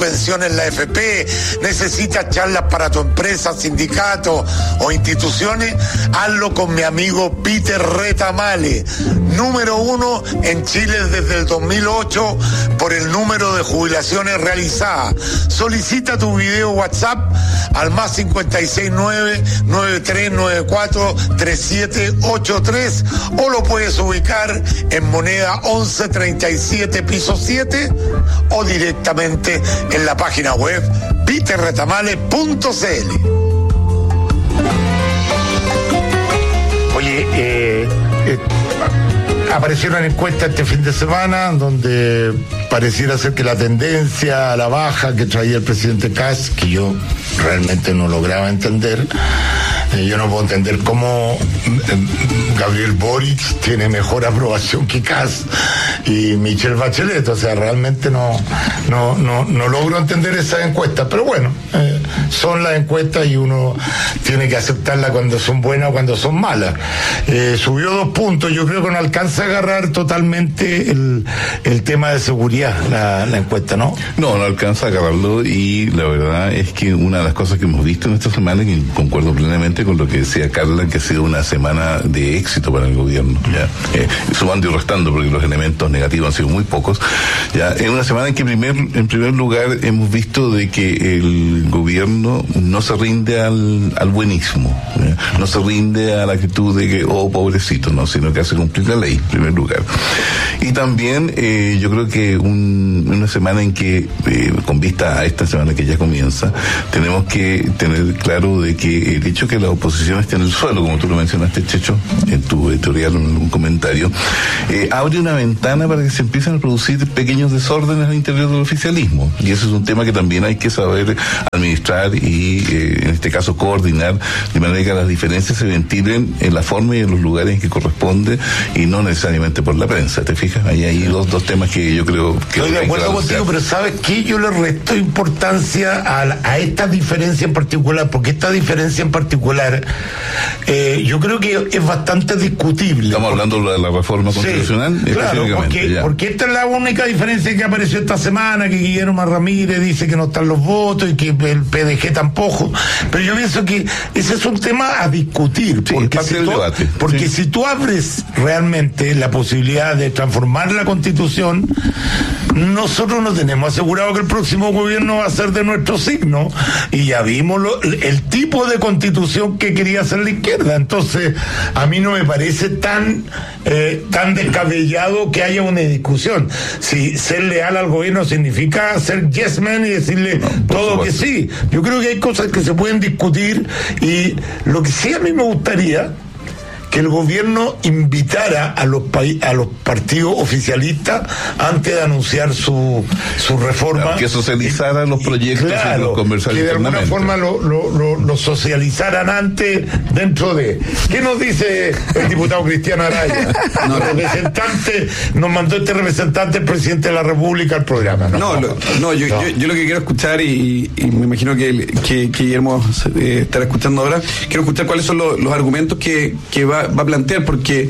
subvención en la FP, necesitas charlas para tu empresa, sindicato o instituciones, hazlo con mi amigo Peter Retamale, número 1 en Chile desde el 2008 por el número de jubilaciones realizadas. Solicita tu video WhatsApp al más 569-9394-3783 o lo puedes ubicar en Moneda 1137 piso 7 o directamente en la página web peterretamale.cl. Oye, apareció una encuesta este fin de semana donde pareciera ser que la tendencia a la baja que traía el presidente Kast, que yo realmente no lograba entender, yo no puedo entender cómo Gabriel Boric tiene mejor aprobación que Kast y Michelle Bachelet, o sea, realmente no logro entender esa encuesta, pero bueno, son las encuestas y uno tiene que aceptarlas cuando son buenas o cuando son malas. Subió 2 puntos, yo creo que no alcanza a agarrar totalmente el tema de seguridad, la encuesta, ¿no? No alcanza a agarrarlo, y la verdad es que una de las cosas que hemos visto en esta semana, y concuerdo plenamente con lo que decía Carla, que ha sido una semana de éxito para el gobierno, ya, sumando y restando, porque los elementos negativos han sido muy pocos, ya, es una semana en que en primer lugar hemos visto de que el gobierno no se rinde al buenismo, ya, no se rinde a la actitud de que, pobrecito, no, sino que hace cumplir la ley, en primer lugar. Y también yo creo que una semana en que, con vista a esta semana que ya comienza, tenemos que tener claro de que el hecho que la oposición esté en el suelo, como tú lo mencionaste, Checho, en tu editorial, en algún comentario, abre una ventana para que se empiecen a producir pequeños desórdenes al interior del oficialismo. Y ese es un tema que también hay que saber administrar y, en este caso, coordinar, de manera que las diferencias se ventilen en la forma y en los lugares en que corresponde, y no necesariamente por la prensa. ¿Te fijas? Hay dos temas que yo creo que... Estoy de acuerdo contigo, pero ¿sabes qué? Yo le resto importancia a esta diferencia en particular, porque esta diferencia en particular yo creo que es bastante discutible. Estamos hablando de la reforma constitucional. Sí, claro, porque esta es la única diferencia que apareció esta semana, que Guillermo Ramírez dice que no están los votos y que el PDG tampoco, pero yo pienso que ese es un tema a discutir, porque si tú abres realmente la posibilidad de transformar la Constitución, nosotros no tenemos asegurado que el próximo gobierno va a ser de nuestro signo, y ya vimos el tipo de Constitución que quería hacer la izquierda. Entonces a mí no me parece tan descabellado que haya una discusión. Si ser leal al gobierno significa ser yes man y decirle todo que sí, yo creo que hay cosas que se pueden discutir, y lo que sí a mí me gustaría que el gobierno invitara a los partidos oficialistas antes de anunciar su reforma. Claro, que socializaran los proyectos, claro, y los conversaran que de alguna forma lo socializaran antes dentro de... ¿Qué nos dice el diputado Cristiano Araya? Nos mandó este representante, el presidente de la República, al programa. Yo lo que quiero escuchar, y me imagino que Guillermo estará escuchando ahora, quiero escuchar cuáles son los argumentos que va a plantear, porque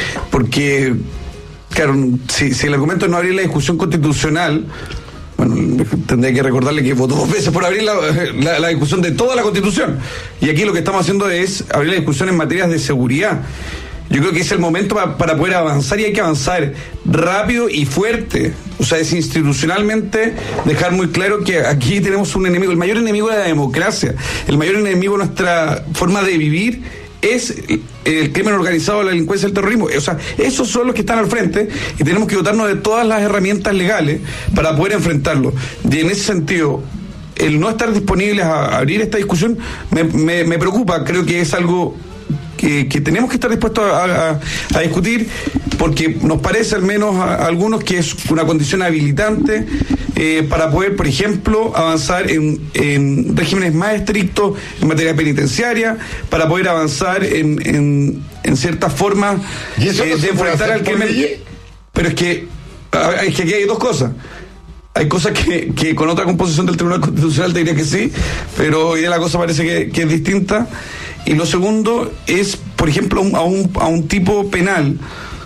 claro, si el argumento es no abrir la discusión constitucional, bueno, tendría que recordarle que votó 2 veces por abrir la discusión de toda la Constitución, y aquí lo que estamos haciendo es abrir la discusión en materias de seguridad. Yo creo que es el momento para poder avanzar, y hay que avanzar rápido y fuerte. O sea, es institucionalmente dejar muy claro que aquí tenemos un enemigo, el mayor enemigo de la democracia, el mayor enemigo de nuestra forma de vivir es el crimen organizado, la delincuencia, el terrorismo. O sea, esos son los que están al frente, y tenemos que dotarnos de todas las herramientas legales para poder enfrentarlo. Y en ese sentido, el no estar disponibles a abrir esta discusión me preocupa. Creo que es algo que tenemos que estar dispuestos a discutir, porque nos parece, al menos a algunos, que es una condición habilitante para poder, por ejemplo, avanzar en regímenes más estrictos en materia penitenciaria, para poder avanzar en ciertas formas de enfrentar al crimen. Pero es que aquí hay 2 cosas. Hay cosas que con otra composición del Tribunal Constitucional te diría que sí, pero hoy día la cosa parece que es distinta. Y lo segundo es, por ejemplo, a un tipo penal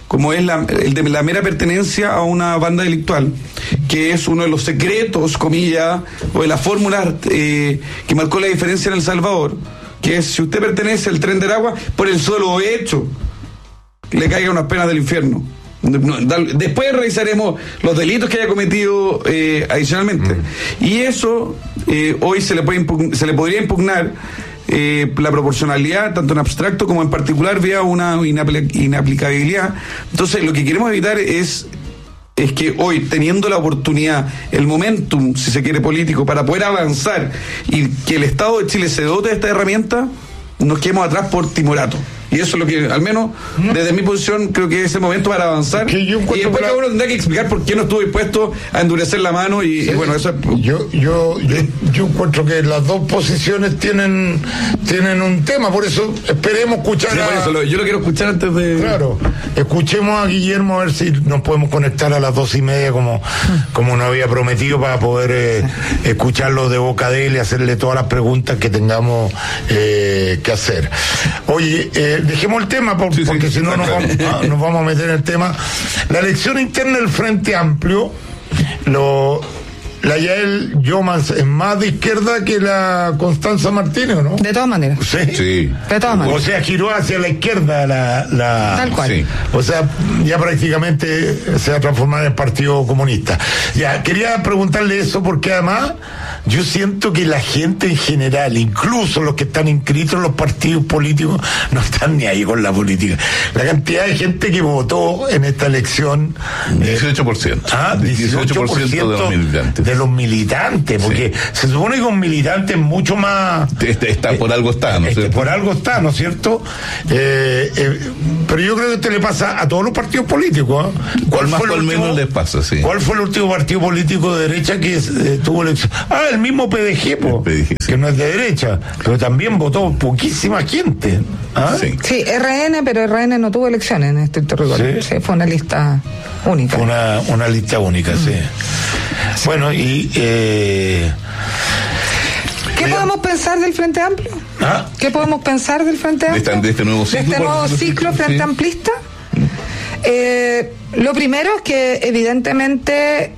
como es el de la mera pertenencia a una banda delictual, que es uno de los secretos, comillas, o de las fórmulas que marcó la diferencia en El Salvador, que es: si usted pertenece al Tren de Aragua, por el solo hecho le caiga unas penas del infierno. Después revisaremos los delitos que haya cometido adicionalmente. Y eso hoy se le podría impugnar la proporcionalidad, tanto en abstracto como en particular, vía una inaplicabilidad. Entonces, lo que queremos evitar es que hoy, teniendo la oportunidad, el momentum, si se quiere, político, para poder avanzar y que el Estado de Chile se dote de esta herramienta, nos quedemos atrás por timorato. Y eso es lo que, al menos desde mi posición, creo que es el momento para avanzar. Y después cada uno tendrá que explicar por qué no estuvo dispuesto a endurecer la mano. Y bueno, eso es... Yo encuentro que las dos posiciones tienen un tema, por eso esperemos escuchar. Sí, por eso yo lo quiero escuchar antes de... Claro, escuchemos a Guillermo a ver si nos podemos conectar a las 2:30 como nos había prometido, para poder escucharlo de boca de él y hacerle todas las preguntas que tengamos que hacer. Oye, dejemos el tema porque si no nos vamos a meter en el tema. La elección interna del Frente Amplio, la Yael Yomans es más de izquierda que la Constanza Martínez, ¿no? De todas maneras. Sí. De todas maneras. O sea, giró hacia la izquierda Tal cual. Sí. O sea, ya prácticamente se va a transformar en Partido Comunista. Ya, quería preguntarle eso porque además yo siento que la gente en general, incluso los que están inscritos en los partidos políticos, no están ni ahí con la política. La cantidad de gente que votó en esta elección... 18%. 18% de los militantes. De los militantes, porque se supone que un militante es mucho más... Por algo está, ¿no es cierto? Por algo está, ¿no es cierto? Pero yo creo que esto le pasa a todos los partidos políticos. ¿Cuál menos les pasa, sí? ¿Cuál fue el último partido político de derecha que tuvo elección? El mismo PDG, que no es de derecha, pero también votó poquísima gente. Sí, RN, pero RN no tuvo elecciones en este territorio. Sí, fue una lista única. Fue una lista única, sí. Bueno, y... ¿Qué podemos pensar del Frente Amplio? ¿Qué podemos pensar del Frente Amplio? De este nuevo ciclo. ¿De este nuevo ciclo Frente Amplista? Lo primero es que evidentemente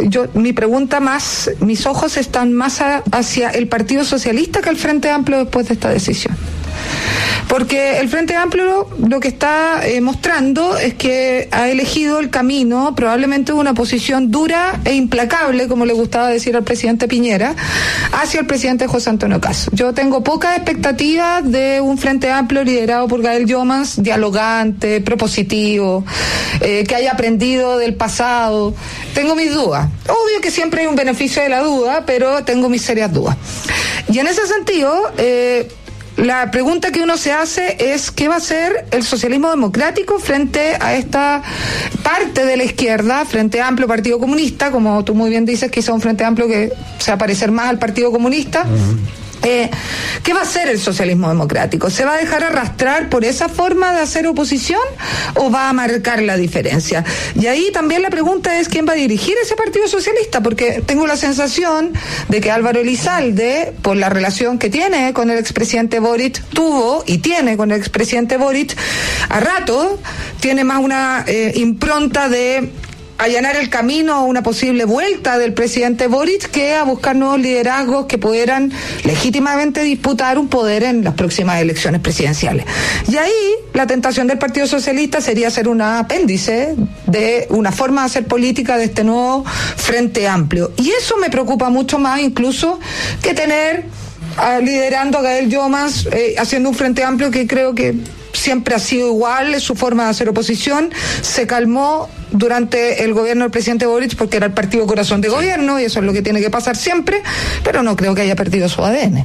mis ojos están más hacia el Partido Socialista que el Frente Amplio después de esta decisión. Porque el Frente Amplio lo que está mostrando es que ha elegido el camino, probablemente de una posición dura e implacable, como le gustaba decir al presidente Piñera, hacia el presidente José Antonio Kast. Yo tengo pocas expectativas de un Frente Amplio liderado por Gael Yomans, dialogante, propositivo, que haya aprendido del pasado. Tengo mis dudas. Obvio que siempre hay un beneficio de la duda, pero tengo mis serias dudas. Y en ese sentido... la pregunta que uno se hace es ¿qué va a hacer el socialismo democrático frente a esta parte de la izquierda, Frente Amplio, Partido Comunista? Como tú muy bien dices, quizá un Frente Amplio que se va a parecer más al Partido Comunista. ¿Qué va a hacer el socialismo democrático? ¿Se va a dejar arrastrar por esa forma de hacer oposición o va a marcar la diferencia? Y ahí también la pregunta es ¿quién va a dirigir ese Partido Socialista? Porque tengo la sensación de que Álvaro Elizalde, por la relación que tiene con el expresidente Boric, tuvo y tiene con el expresidente Boric, a rato tiene más una impronta de allanar el camino a una posible vuelta del presidente Boric que a buscar nuevos liderazgos que pudieran legítimamente disputar un poder en las próximas elecciones presidenciales. Y ahí la tentación del Partido Socialista sería ser un apéndice de una forma de hacer política de este nuevo Frente Amplio. Y eso me preocupa mucho más incluso que tener liderando a Gael Yomans haciendo un Frente Amplio que creo que siempre ha sido igual, su forma de hacer oposición, se calmó durante el gobierno del presidente Boric porque era el partido corazón de gobierno y eso es lo que tiene que pasar siempre, pero no creo que haya perdido su ADN.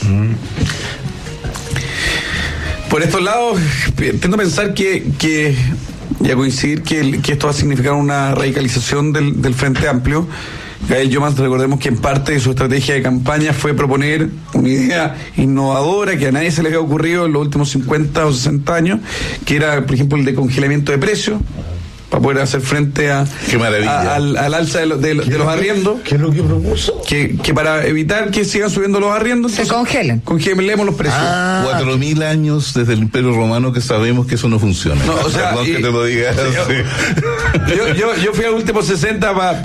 Por estos lados, intento pensar que y a coincidir que esto va a significar una radicalización del Frente Amplio. Gael Yomans, recordemos que en parte de su estrategia de campaña fue proponer una idea innovadora que a nadie se le había ocurrido en los últimos 50 o 60 años, que era, por ejemplo, el de congelamiento de precios. para poder hacer frente al alza de los arriendos. ¿Qué es lo que propuso? Que para evitar que sigan subiendo los arriendos, se congelen. Congelemos los precios. 4.000 años desde el Imperio Romano que sabemos que eso no funciona. No, o sea, perdón que te lo diga. Yo fui al último 60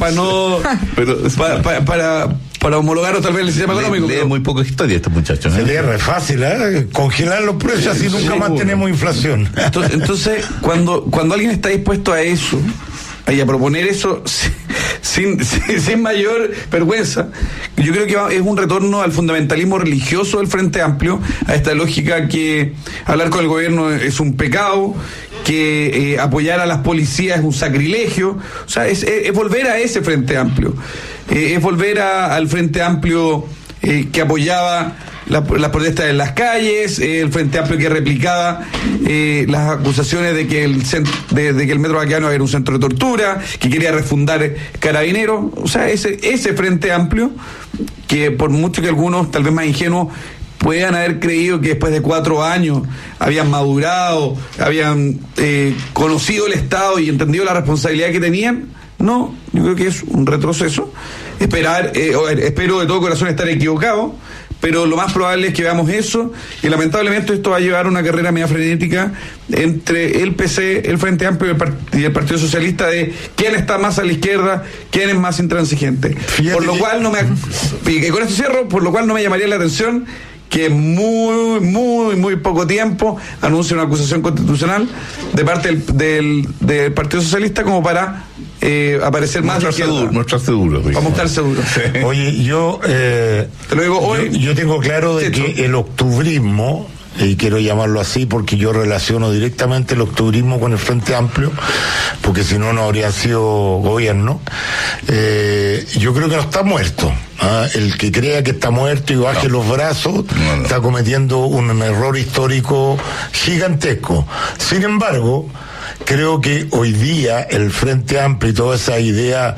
para homologar tal vez el sistema económico. Lee muy poca historia este muchacho. Se lee re fácil, congelar los precios así nunca más tenemos inflación. Entonces cuando alguien está dispuesto a eso, y a proponer eso sin mayor vergüenza, yo creo que es un retorno al fundamentalismo religioso del Frente Amplio, a esta lógica que hablar con el gobierno es un pecado, que apoyar a las policías es un sacrilegio. O sea, es volver a ese Frente Amplio, es volver al Frente Amplio que apoyaba las protestas en las calles, el Frente Amplio que replicaba las acusaciones de que el Metro Baqueano era un centro de tortura, que quería refundar Carabineros. O sea, ese Frente Amplio, que por mucho que algunos, tal vez más ingenuos, puedan haber creído que después de 4 años habían madurado, habían conocido el Estado y entendido la responsabilidad que tenían. No, yo creo que es un retroceso. Espero de todo corazón estar equivocado, pero lo más probable es que veamos eso, y lamentablemente esto va a llevar a una carrera media frenética entre el PC, el Frente Amplio y el Partido Socialista, de quién está más a la izquierda, quién es más intransigente. Por lo cual y con esto cierro, por lo cual no me llamaría la atención que muy poco tiempo anuncie una acusación constitucional de parte del Partido Socialista como para aparecer más. No estar seguro. Vamos a estar seguros. Sí. Oye, yo te lo digo hoy. Yo tengo claro de que el octubrismo, y quiero llamarlo así porque yo relaciono directamente el octubrismo con el Frente Amplio, porque si no habría sido gobierno. Yo creo que no está muerto. El que crea que está muerto y baje los brazos está cometiendo un error histórico gigantesco. Sin embargo, creo que hoy día el Frente Amplio y toda esa idea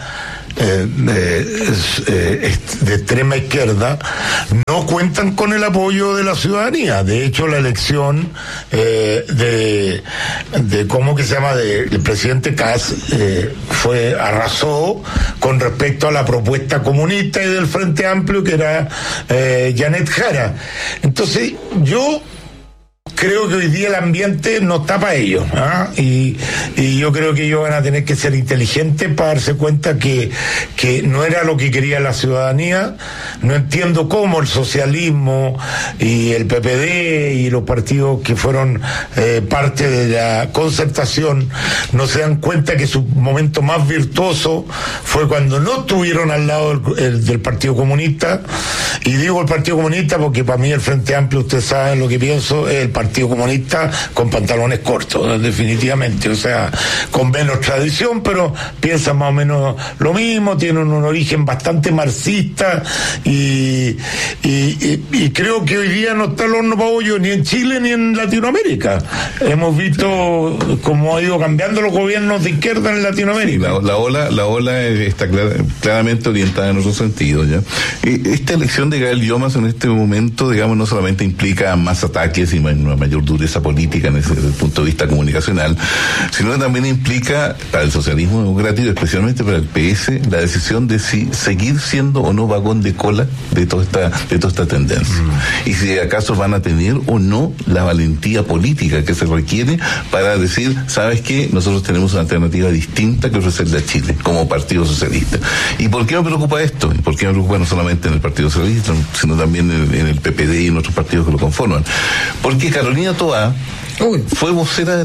de extrema izquierda no cuentan con el apoyo de la ciudadanía. De hecho, la elección de ¿cómo que se llama? Del presidente Kass arrasó con respecto a la propuesta comunista y del Frente Amplio, que era Janet Jara. Entonces, yo creo que hoy día el ambiente no está para ellos, y yo creo que ellos van a tener que ser inteligentes para darse cuenta que no era lo que quería la ciudadanía. No entiendo cómo el socialismo y el PPD y los partidos que fueron parte de la concertación no se dan cuenta que su momento más virtuoso fue cuando no estuvieron al lado del Partido Comunista. Y digo el Partido Comunista porque para mí el Frente Amplio, ustedes saben lo que pienso, es el Partido Comunista con pantalones cortos, definitivamente. O sea, con menos tradición, pero piensan más o menos lo mismo, tienen un origen bastante marxista, y creo que hoy día no está el horno para bollo ni en Chile ni en Latinoamérica. Hemos visto cómo ha ido cambiando los gobiernos de izquierda en Latinoamérica. Sí, la ola está claramente orientada en otro sentido, ¿ya? Esta elección de Gael Llomas en este momento, digamos, no solamente implica más ataques y una mayor dureza política desde el punto de vista comunicacional, sino que también implica para el socialismo democrático, especialmente para el PS, la decisión de si seguir siendo o no vagón de cola de toda esta tendencia. Y si acaso van a tener o no la valentía política que se requiere para decir, ¿sabes qué? Nosotros tenemos una alternativa distinta que ofrecerle a Chile como Partido Socialista. ¿Y por qué me preocupa esto? ¿Y por qué me preocupa no solamente en el Partido Socialista, sino también en el PPD y en otros partidos que lo conforman? Porque Carolina Toá fue vocera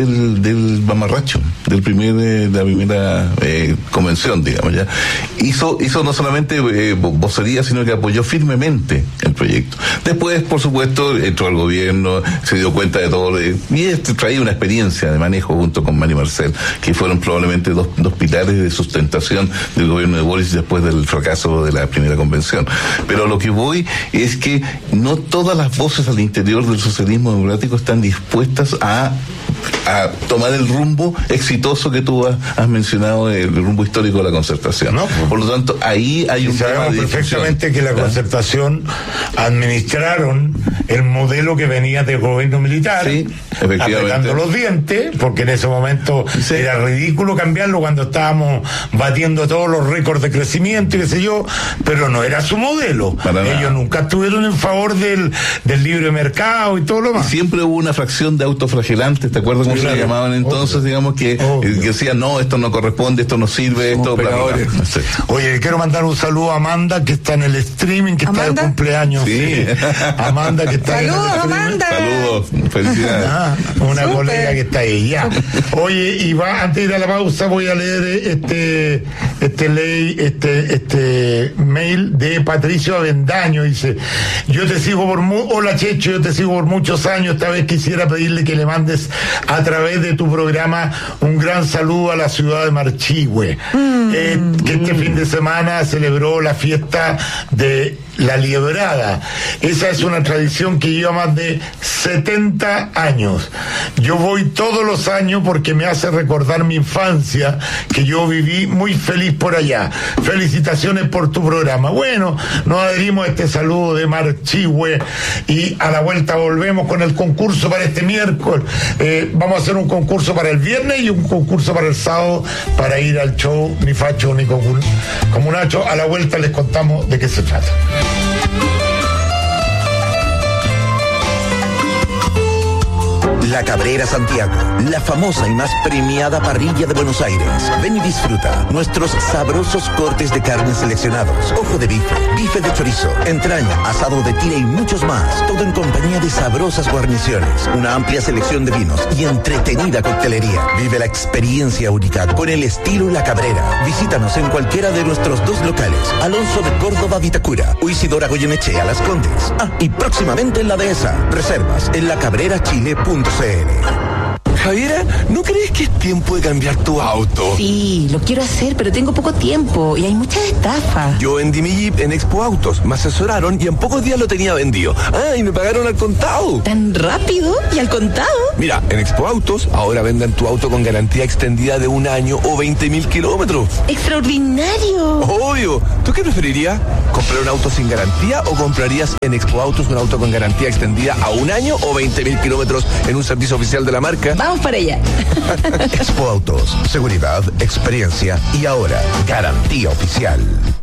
del mamarracho, de la primera convención, digamos, ya. Hizo no solamente vocería, sino que apoyó firmemente el proyecto. Después, por supuesto, entró al gobierno, se dio cuenta de todo, y traía una experiencia de manejo junto con Mari Marcel, que fueron probablemente dos pilares de sustentación del gobierno de Boris después del fracaso de la primera convención. Pero lo que voy es que no todas las voces al interior del socialismo democrático están dispuestas a tomar el rumbo exitoso que tú has mencionado, el rumbo histórico de la concertación. No, por lo tanto, ahí hay un tema de perfectamente que la concertación administraron el modelo que venía del gobierno militar, sí, apretando los dientes, porque en ese momento sí, era ridículo cambiarlo cuando estábamos batiendo todos los récords de crecimiento y qué sé yo, pero no era su modelo. Ellos nunca estuvieron en favor del libre mercado y todo lo más. Y siempre hubo una fracción de autoflagelantes, ¿te acuerdas cómo se le llamaban entonces? Digamos que decían, no, esto no corresponde, esto no sirve, esto... Oye, quiero mandar un saludo a Amanda, que está en el streaming, que ¿Amanda? Está de cumpleaños. Sí. Amanda, que está ¡saludos, en el Amanda! Saludos, felicidades. Una Super. Colega que está ahí, ya. Oye, y antes de ir a la pausa voy a leer este mail de Patricio Avendaño. Dice: yo te sigo hola Checho, yo te sigo por muchos años. Esta vez quisiera pedirle que le mandes a través de tu programa un gran saludo a la ciudad de Marchihue, que este fin de semana celebró la fiesta de la Liebrada. Esa es una tradición que lleva más de 70 años. Yo voy todos los años porque me hace recordar mi infancia, que yo viví muy feliz por allá. Felicitaciones por tu programa. Bueno, nos adherimos a este saludo de Marchihue y a la vuelta volvemos con el concurso para este miércoles. Vamos a hacer un concurso para el viernes y un concurso para el sábado para ir al show Ni Facho ni Comunacho. A la vuelta les contamos de qué se trata. La Cabrera Santiago, la famosa y más premiada parrilla de Buenos Aires. Ven y disfruta nuestros sabrosos cortes de carne seleccionados, ojo de bife, bife de chorizo, entraña, asado de tira y muchos más. Todo en compañía de sabrosas guarniciones, una amplia selección de vinos y entretenida coctelería. Vive la experiencia única con el estilo La Cabrera. Visítanos en cualquiera de nuestros 2 locales, Alonso de Córdoba, Vitacura, o Isidora Goyenechea, Las Condes. Y próximamente en la Dehesa. Reservas en lacabrerachile.cl. Javiera, ¿no crees que es tiempo de cambiar tu auto? Sí, lo quiero hacer, pero tengo poco tiempo y hay muchas estafas. Yo vendí mi Jeep en Expo Autos, me asesoraron y en pocos días lo tenía vendido. Y me pagaron al contado. ¿Tan rápido? ¿Y al contado? Mira, en Expo Autos ahora venden tu auto con garantía extendida de 1 año o 20.000 kilómetros. ¡Extraordinario! Obvio. ¿Tú qué preferirías? ¿Comprar un auto sin garantía o comprarías en Expo Autos un auto con garantía extendida a 1 año o 20.000 kilómetros en un servicio oficial de la marca? Vamos para allá. Expo Autos, seguridad, experiencia y ahora garantía oficial.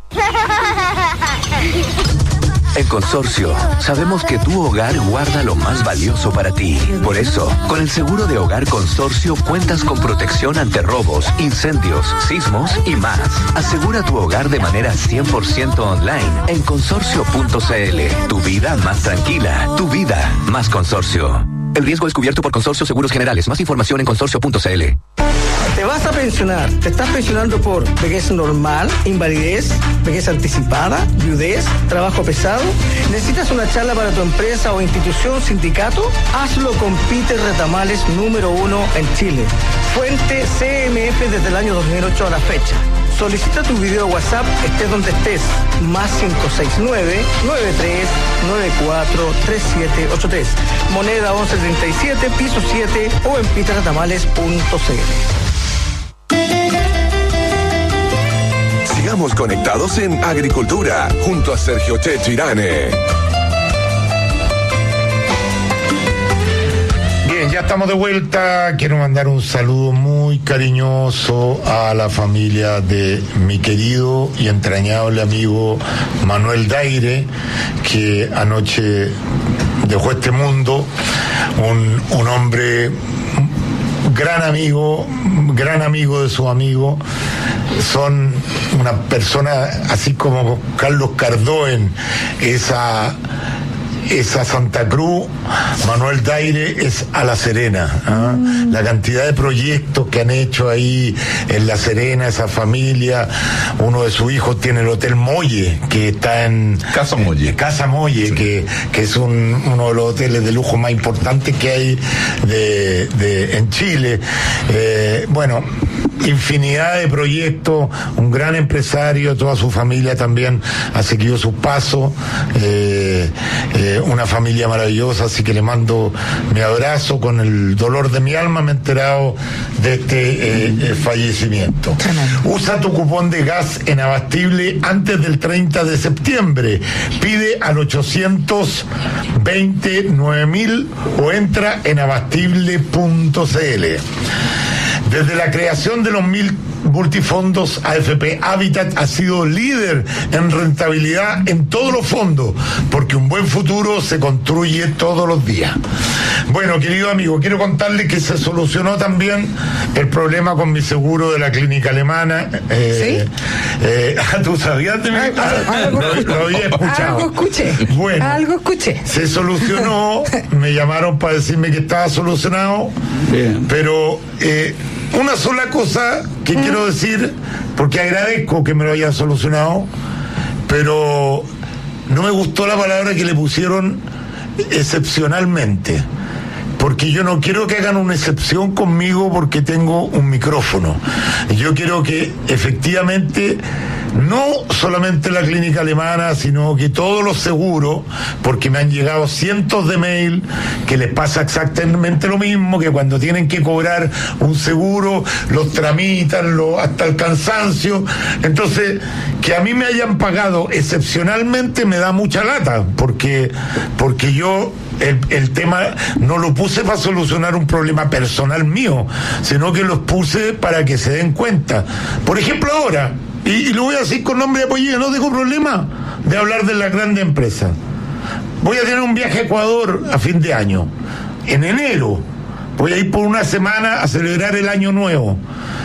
En Consorcio, sabemos que tu hogar guarda lo más valioso para ti. Por eso, con el seguro de hogar Consorcio cuentas con protección ante robos, incendios, sismos y más. Asegura tu hogar de manera 100% online en consorcio.cl. Tu vida más tranquila, tu vida más Consorcio. El riesgo es cubierto por Consorcio Seguros Generales. Más información en consorcio.cl. Te vas a pensionar. Te estás pensionando por vejez normal, invalidez, vejez anticipada, viudez, trabajo pesado. ¿Necesitas una charla para tu empresa o institución, sindicato? Hazlo con Peter Retamales, número 1 en Chile. Fuente CMF desde el año 2008 a la fecha. Solicita tu video WhatsApp, estés donde estés. Más 569-9394-3783. Moneda 1137, piso 7 o en peterretamales.cl. Sigamos conectados en Agricultura, junto a Sergio Checho Irane. Bien, ya estamos de vuelta. Quiero mandar un saludo muy cariñoso a la familia de mi querido y entrañable amigo Manuel Daire, que anoche dejó este mundo. Un hombre, gran amigo de su amigo. Son una persona así como Carlos Cardó en esa Santa Cruz. Manuel Daire es a La Serena. La cantidad de proyectos que han hecho ahí en La Serena, esa familia. Uno de sus hijos tiene el Hotel Molle, que está en Casa Molle, sí, que es uno de los hoteles de lujo más importantes que hay en Chile. Bueno, infinidad de proyectos, un gran empresario, toda su familia también ha seguido sus pasos. una familia maravillosa, así que le mando mi abrazo. Con el dolor de mi alma me he enterado de este fallecimiento. Usa tu cupón de gas en Abastible antes del 30 de septiembre. Pide al 820-9000 o entra en abastible.cl. Desde la creación de los multifondos, AFP Habitat ha sido líder en rentabilidad en todos los fondos, porque un buen futuro se construye todos los días. Bueno, querido amigo, quiero contarle que se solucionó también el problema con mi seguro de la clínica alemana. ¿Sí? ¿Tú sabías de mí? Lo había escuchado. Algo escuché. Se solucionó, me llamaron para decirme que estaba solucionado. Bien. Pero una sola cosa que quiero decir, porque agradezco que me lo hayan solucionado, pero no me gustó la palabra que le pusieron excepcionalmente, porque yo no quiero que hagan una excepción conmigo porque tengo un micrófono. Yo quiero que efectivamente no solamente la clínica alemana, sino que todos los seguros, porque me han llegado cientos de mails que les pasa exactamente lo mismo, que cuando tienen que cobrar un seguro los tramitan hasta el cansancio. Entonces, que a mí me hayan pagado excepcionalmente me da mucha lata, porque yo el tema no lo puse para solucionar un problema personal mío, sino que los puse para que se den cuenta. Por ejemplo, ahora, y lo voy a decir con nombre y apellido, no tengo problema de hablar de las grandes empresas. Voy a tener un viaje a Ecuador a fin de año. En enero voy a ir por una semana a celebrar el año nuevo.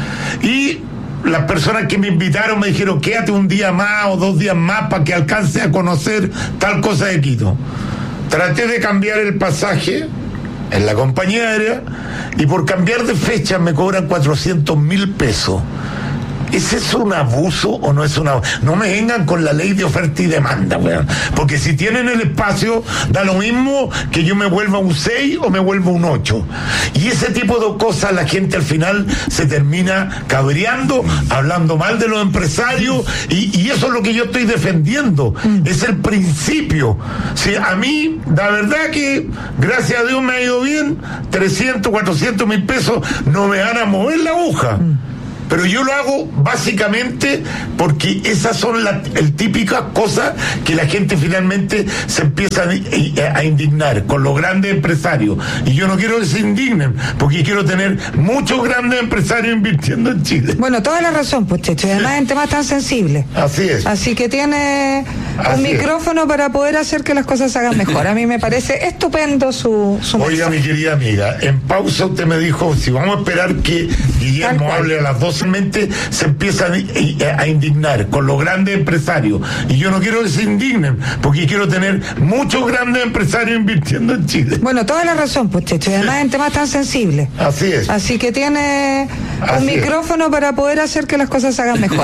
Y las personas que me invitaron me dijeron, quédate un día más o 2 días más para que alcance a conocer tal cosa de Quito. Traté de cambiar el pasaje en la compañía aérea y por cambiar de fecha me cobran 400.000 pesos. ¿Es eso un abuso o no es un abuso? No me vengan con la ley de oferta y demanda, weón. Porque si tienen el espacio, da lo mismo que yo me vuelva un 6 o me vuelva un 8. Y ese tipo de cosas la gente al final se termina cabreando, hablando mal de los empresarios, y eso es lo que yo estoy defendiendo. Es el principio. Si a mí, la verdad que, gracias a Dios me ha ido bien, 300, 400.000 pesos no me van a mover la aguja. Pero yo lo hago básicamente porque esas son las típicas cosas que la gente finalmente se empieza a indignar con los grandes empresarios. Y yo no quiero que se indignen, porque quiero tener muchos grandes empresarios invirtiendo en Chile. Bueno, toda la razón, pues, Checho, y además en temas tan sensibles. Así es. Así que tiene un micrófono para poder hacer que las cosas se hagan mejor. A mí me parece estupendo su Oiga, mensaje. mi querida amiga, en pausa usted me dijo, si vamos a esperar que Guillermo hable a las 12, se empiezan a indignar con los grandes empresarios. Y yo no quiero que se indignen, porque quiero tener muchos grandes empresarios invirtiendo en Chile. Bueno, toda la razón, pues, Checho, y además en temas tan sensibles. Así es. Así que tiene un micrófono para poder hacer que las cosas se hagan mejor.